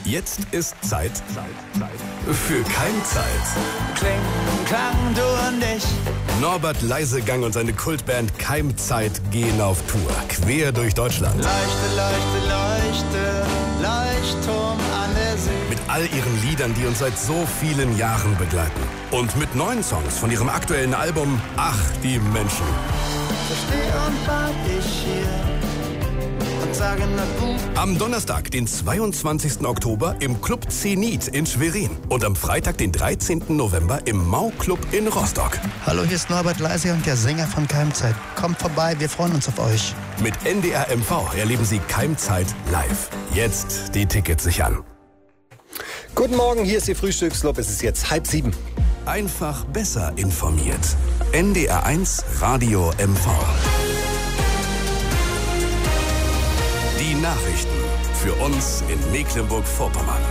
Jetzt ist Zeit für Keimzeit. Kling, Klang, du und ich. Norbert Leisegang und seine Kultband Keimzeit gehen auf Tour, quer durch Deutschland. Leuchte, leuchte, leuchte, Leuchtturm an der See. Mit all ihren Liedern, die uns seit so vielen Jahren begleiten. Und mit neuen Songs von ihrem aktuellen Album Ach, die Menschen. So steh und wart ich hier und sage na gut. Am Donnerstag, den 22. Oktober im Club Zenit in Schwerin. Und am Freitag, den 13. November im Mau-Club in Rostock. Hallo, hier ist Norbert Leisegang, der Sänger von Keimzeit. Kommt vorbei, wir freuen uns auf euch. Mit NDR MV erleben Sie Keimzeit live. Jetzt die Tickets sichern. Guten Morgen, hier ist Ihr Frühstücksclub. Es ist jetzt 6:30. Einfach besser informiert. NDR1 Radio MV. Die Nachrichten für uns in Mecklenburg-Vorpommern.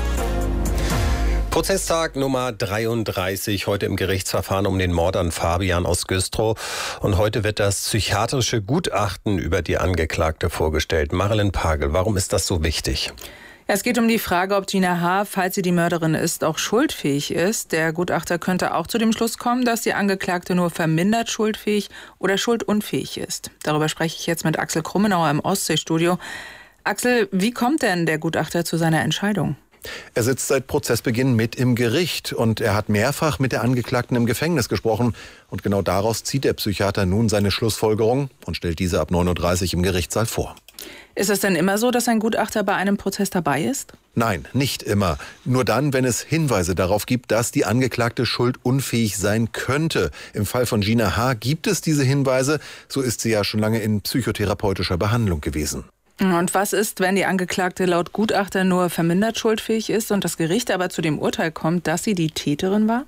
Prozesstag Nummer 33, heute im Gerichtsverfahren um den Mord an Fabian aus Güstrow. Und heute wird das psychiatrische Gutachten über die Angeklagte vorgestellt. Marilyn Pagel, warum ist das so wichtig? Es geht um die Frage, ob Gina H., falls sie die Mörderin ist, auch schuldfähig ist. Der Gutachter könnte auch zu dem Schluss kommen, dass die Angeklagte nur vermindert schuldfähig oder schuldunfähig ist. Darüber spreche ich jetzt mit Axel Krummenauer im Ostseestudio. Axel, wie kommt denn der Gutachter zu seiner Entscheidung? Er sitzt seit Prozessbeginn mit im Gericht und er hat mehrfach mit der Angeklagten im Gefängnis gesprochen. Und genau daraus zieht der Psychiater nun seine Schlussfolgerung und stellt diese ab 9:30 Uhr im Gerichtssaal vor. Ist es denn immer so, dass ein Gutachter bei einem Prozess dabei ist? Nein, nicht immer. Nur dann, wenn es Hinweise darauf gibt, dass die Angeklagte schuldunfähig sein könnte. Im Fall von Gina H. gibt es diese Hinweise. So ist sie ja schon lange in psychotherapeutischer Behandlung gewesen. Und was ist, wenn die Angeklagte laut Gutachter nur vermindert schuldfähig ist und das Gericht aber zu dem Urteil kommt, dass sie die Täterin war?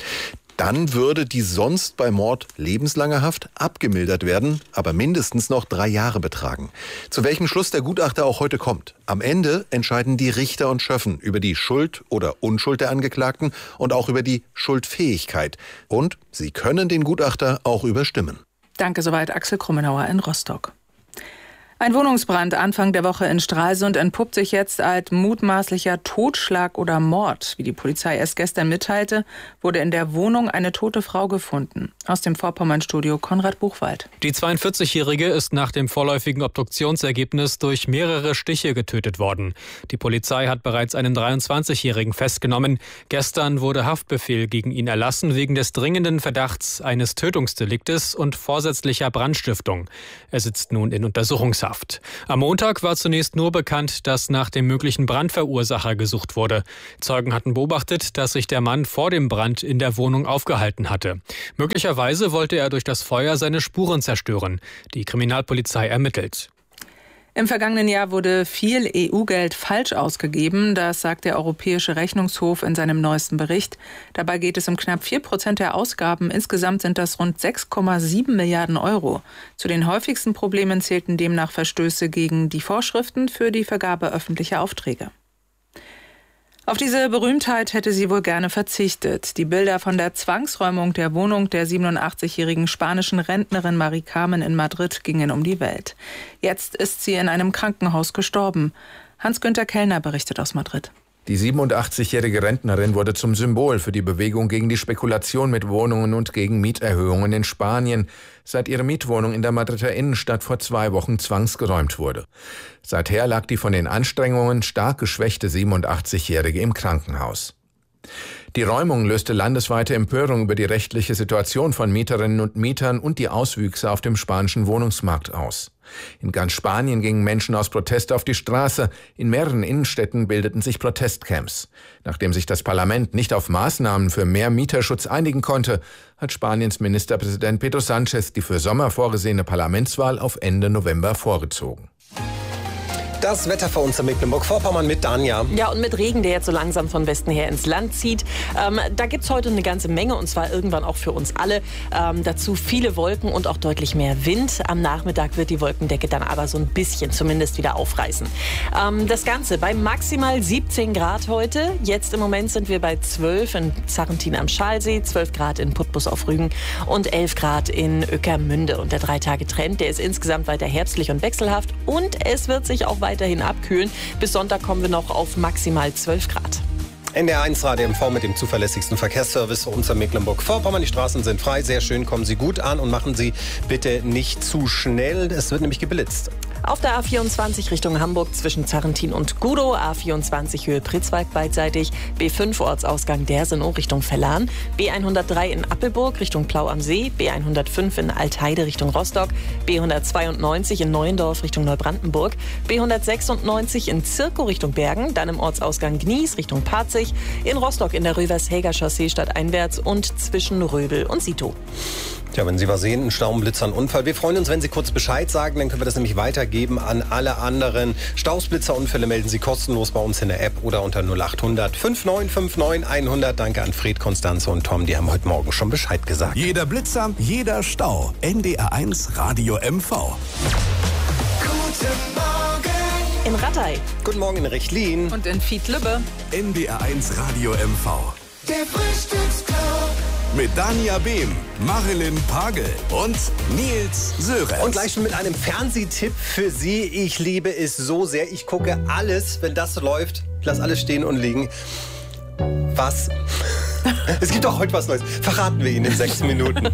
Dann würde die sonst bei Mord lebenslange Haft abgemildert werden, aber mindestens noch 3 Jahre betragen. Zu welchem Schluss der Gutachter auch heute kommt. Am Ende entscheiden die Richter und Schöffen über die Schuld oder Unschuld der Angeklagten und auch über die Schuldfähigkeit. Und sie können den Gutachter auch überstimmen. Danke soweit Axel Krummenauer in Rostock. Ein Wohnungsbrand Anfang der Woche in Stralsund entpuppt sich jetzt als mutmaßlicher Totschlag oder Mord. Wie die Polizei erst gestern mitteilte, wurde in der Wohnung eine tote Frau gefunden. Aus dem Vorpommernstudio Konrad Buchwald. Die 42-Jährige ist nach dem vorläufigen Obduktionsergebnis durch mehrere Stiche getötet worden. Die Polizei hat bereits einen 23-Jährigen festgenommen. Gestern wurde Haftbefehl gegen ihn erlassen wegen des dringenden Verdachts eines Tötungsdeliktes und vorsätzlicher Brandstiftung. Er sitzt nun in Untersuchungshaft. Am Montag war zunächst nur bekannt, dass nach dem möglichen Brandverursacher gesucht wurde. Zeugen hatten beobachtet, dass sich der Mann vor dem Brand in der Wohnung aufgehalten hatte. Möglicherweise wollte er durch das Feuer seine Spuren zerstören. Die Kriminalpolizei ermittelt. Im vergangenen Jahr wurde viel EU-Geld falsch ausgegeben. Das sagt der Europäische Rechnungshof in seinem neuesten Bericht. Dabei geht es um knapp 4% der Ausgaben. Insgesamt sind das rund 6,7 Milliarden Euro. Zu den häufigsten Problemen zählten demnach Verstöße gegen die Vorschriften für die Vergabe öffentlicher Aufträge. Auf diese Berühmtheit hätte sie wohl gerne verzichtet. Die Bilder von der Zwangsräumung der Wohnung der 87-jährigen spanischen Rentnerin Mari Carmen in Madrid gingen um die Welt. Jetzt ist sie in einem Krankenhaus gestorben. Hans-Günther Kellner berichtet aus Madrid. Die 87-jährige Rentnerin wurde zum Symbol für die Bewegung gegen die Spekulation mit Wohnungen und gegen Mieterhöhungen in Spanien, seit ihre Mietwohnung in der Madrider Innenstadt vor 2 Wochen zwangsgeräumt wurde. Seither lag die von den Anstrengungen stark geschwächte 87-jährige im Krankenhaus. Die Räumung löste landesweite Empörung über die rechtliche Situation von Mieterinnen und Mietern und die Auswüchse auf dem spanischen Wohnungsmarkt aus. In ganz Spanien gingen Menschen aus Protest auf die Straße. In mehreren Innenstädten bildeten sich Protestcamps. Nachdem sich das Parlament nicht auf Maßnahmen für mehr Mieterschutz einigen konnte, hat Spaniens Ministerpräsident Pedro Sánchez die für Sommer vorgesehene Parlamentswahl auf Ende November vorgezogen. Das Wetter für uns in Mecklenburg-Vorpommern mit Danja. Ja, und mit Regen, der jetzt so langsam von Westen her ins Land zieht. Da gibt es heute eine ganze Menge, und zwar irgendwann auch für uns alle. Dazu viele Wolken und auch deutlich mehr Wind. Am Nachmittag wird die Wolkendecke dann aber so ein bisschen zumindest wieder aufreißen. Das Ganze bei maximal 17 Grad heute. Jetzt im Moment sind wir bei 12 in Sarrentin am Schalsee, 12 Grad in Putbus auf Rügen und 11 Grad in Ueckermünde. Und der 3-Tage-Trend, der ist insgesamt weiter herbstlich und wechselhaft. Und es wird sich auch weiter weiterhin abkühlen. Bis Sonntag kommen wir noch auf maximal 12 Grad. NDR 1 Radio MV mit dem zuverlässigsten Verkehrsservice für uns in Mecklenburg-Vorpommern. Die Straßen sind frei, sehr schön, kommen Sie gut an und machen Sie bitte nicht zu schnell. Es wird nämlich geblitzt. Auf der A24 Richtung Hamburg zwischen Zarrentin und Gudow, A24 Höhe Pritzwalk beidseitig, B5 Ortsausgang Dersenow Richtung Vellan, B103 in Appelburg Richtung Plau am See, B105 in Altheide Richtung Rostock, B192 in Neuendorf Richtung Neubrandenburg, B196 in Zirkow Richtung Bergen, dann im Ortsausgang Gnies Richtung Parzig, in Rostock in der Rövershäger Chaussee stadteinwärts und zwischen Röbel und Sito. Ja, wenn Sie was sehen, ein Staublitzer, ein Unfall. Wir freuen uns, wenn Sie kurz Bescheid sagen, dann können wir das nämlich weitergeben an alle anderen. Stausblitzerunfälle melden Sie kostenlos bei uns in der App oder unter 0800 5959 100. Danke an Fred, Konstanze und Tom, die haben heute Morgen schon Bescheid gesagt. Jeder Blitzer, jeder Stau. NDR 1 Radio MV. Guten Morgen. In Rattay. Guten Morgen in Rechlin. Und in Fiedlübbe. NDR 1 Radio MV. Der Frühstücksclub. Mit Dania Behm, Marilyn Pagel und Nils Sörensen. Und gleich schon mit einem Fernsehtipp für Sie. Ich liebe es so sehr. Ich gucke alles, wenn das läuft. Ich lasse alles stehen und liegen. Was? Es gibt auch heute was Neues. Verraten wir Ihnen in 6 Minuten.